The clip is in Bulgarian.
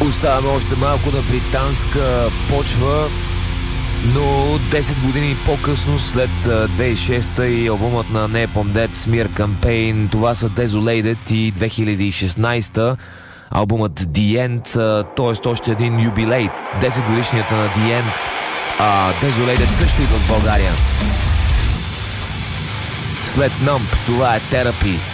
Оставаме още малко на британска почва, но 10 години по-късно, след 2006 и албумът на Napalm Death Smear Campaign, това са Desolated и 2016 албумът The End, т.е. още един юбилей, 10 годишнията на The End. Desolated също идва в България. След Numb, това е Therapy.